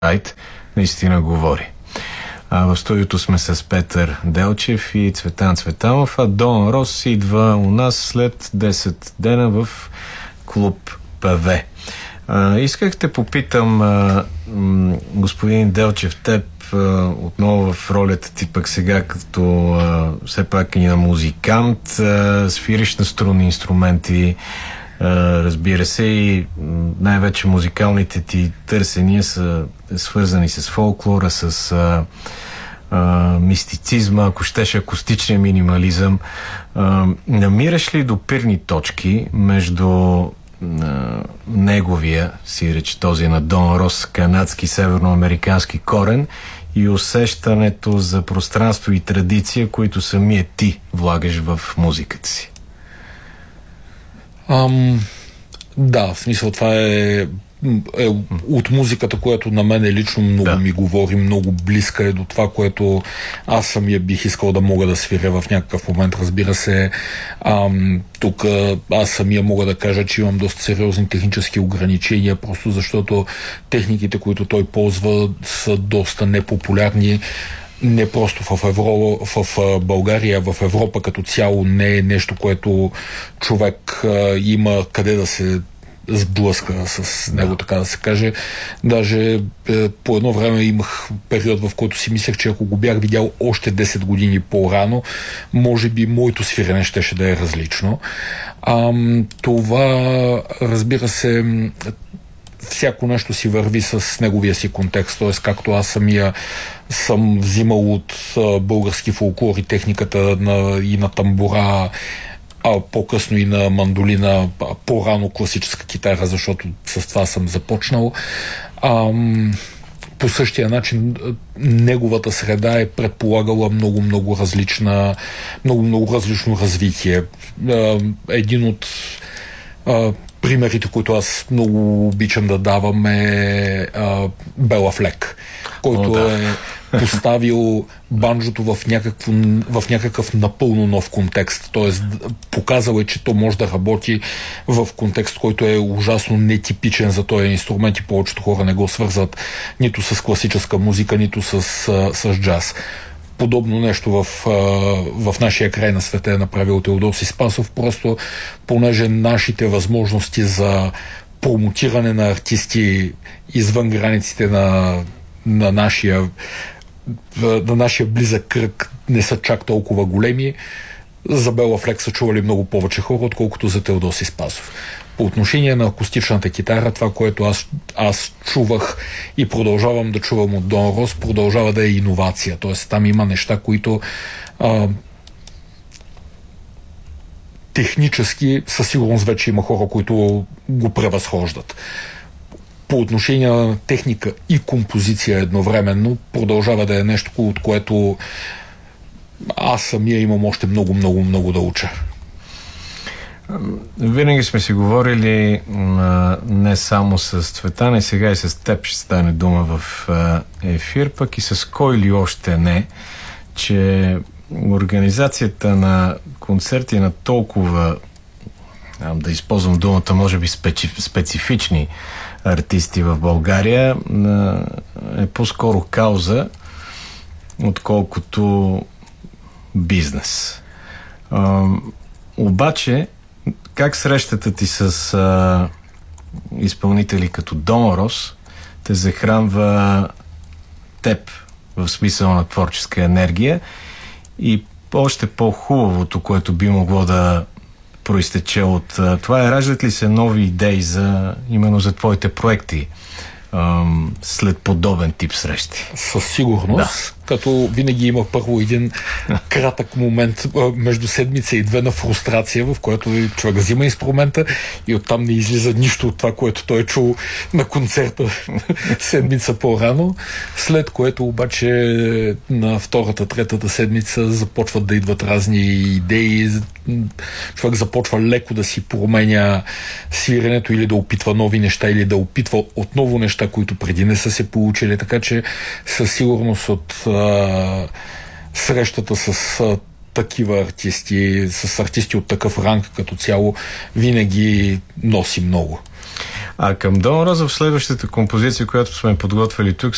сайт наистина говори. В студиото сме с Петър Делчев и Цветан Цветанов, а Дон Рос идва у нас след 10 дена в клуб ПВ. Исках те попитам, господин Делчев, теб отново в ролята ти пък сега като все пак и на музикант, свириш на струнни инструменти, разбира се, и най-вече музикалните ти търсения са свързани с фолклора, с мистицизма, ако щеш акустичния минимализъм. Намираш ли допирни точки между неговия, си реч този на Дон Рос, канадски, северноамерикански корен и усещането за пространство и традиция, които самия ти влагаш в музиката си? Да, в смисъл това е от музиката, която на мен лично много ми говори, много близка е до това, което аз самия бих искал да мога да свиря в някакъв момент. Разбира се, тук аз самия мога да кажа, че имам доста сериозни технически ограничения, просто защото техниките, които той ползва, са доста непопулярни. Не просто в България, в Европа като цяло не е нещо, което човек има къде да се сблъска с него, така да се каже. Даже по едно време имах период, в който си мислех, че ако го бях видял още 10 години по-рано, може би моето свирене щеше да е различно. Това, разбира се, всяко нещо си върви с неговия си контекст, т.е. както аз самия съм взимал от български фолклор и техниката и на тамбура, по-късно и на мандолина, по-рано класическа китара, защото с това съм започнал. По същия начин неговата среда е предполагала много различно развитие. Един от примерите, които аз много обичам да давам е Бела Флек, който е поставил банджото в някакъв напълно нов контекст. Тоест, показал е, че то може да работи в контекст, който е ужасно нетипичен за този инструмент и повечето хора не го свързват нито с класическа музика, нито с джаз. Подобно нещо в нашия край на света е направил Теодосий Спасов, просто понеже нашите възможности за промотиране на артисти извън границите на нашия близък кръг не са чак толкова големи, за Бела Флек са чували много повече хора, отколкото за Теодосий Спасов. По отношение на акустичната китара, това, което аз чувах и продължавам да чувам от Дон Рос, продължава да е иновация. Тоест там има неща, които технически със сигурност вече има хора, които го превъзхождат. По отношение на техника и композиция едновременно продължава да е нещо, от което аз самия имам още много да уча. Винаги сме си говорили не само с Цветан, и сега и с теб ще стане дума в ефир, пък и с кой ли още не, че организацията на концерти на толкова, да използвам думата, може би специфични артисти в България е по-скоро кауза, отколкото бизнес. Обаче, как срещата ти с изпълнители като Дон Рос те захранва теб в смисъл на творческа енергия и още по-хубавото, което би могло да проистече от това е, раждат ли се нови идеи именно за твоите проекти след подобен тип срещи? Със сигурност. Като винаги има първо един кратък момент между седмица и две на фрустрация, в който човек взима инструмента и оттам не излиза нищо от това, което той е чул на концерта седмица по-рано, след което обаче на втората, третата седмица започват да идват разни идеи, човек започва леко да си променя свиренето или да опитва нови неща, или да опитва отново неща, които преди не са се получили, така че със сигурност от срещата с такива артисти, с артисти от такъв ранг като цяло, винаги носи много. А към Дон Рос в следващата композиция, която сме подготвили тук,